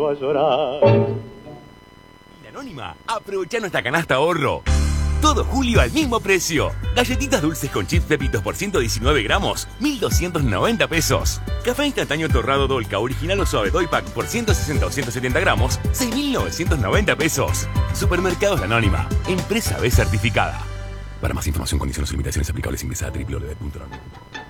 a llorar. La Anónima, aprovecha nuestra canasta ahorro. Todo julio al mismo precio. Galletitas dulces con chips Pepitos por 119 gramos, 1.290 pesos. Café instantáneo torrado Dolca original o suave Doy Pack por 160 o 170 gramos, 6.990 pesos. Supermercados La Anónima, empresa B certificada. Para más información, condiciones y limitaciones aplicables, ingresa a www.anónima.com.